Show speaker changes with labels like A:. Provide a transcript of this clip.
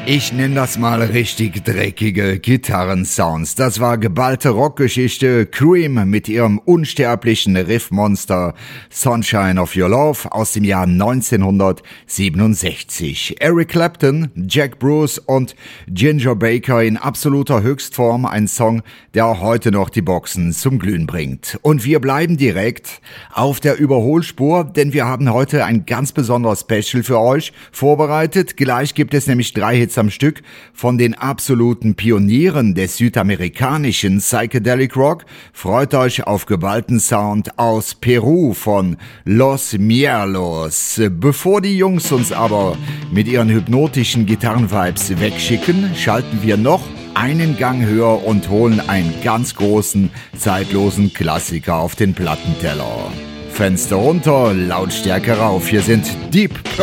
A: Ich nenne das mal richtig dreckige Gitarrensounds. Das war geballte Rockgeschichte. Cream mit ihrem unsterblichen Riffmonster Sunshine of Your Love aus dem Jahr 1967. Eric Clapton, Jack Bruce und Ginger Baker in absoluter Höchstform. Ein Song, der auch heute noch die Boxen zum Glühen bringt. Und wir bleiben direkt auf der Überholspur, denn wir haben heute ein ganz besonderes Special für euch vorbereitet. Gleich gibt es nämlich 3 Hits am Stück von den absoluten Pionieren des südamerikanischen Psychedelic Rock. Freut euch auf geballten Sound aus Peru von Los Mierlos. Bevor die Jungs uns aber mit ihren hypnotischen Gitarrenvibes wegschicken, schalten wir noch einen Gang höher und holen einen ganz großen, zeitlosen Klassiker auf den Plattenteller. Fenster runter, Lautstärke rauf. Hier sind Deep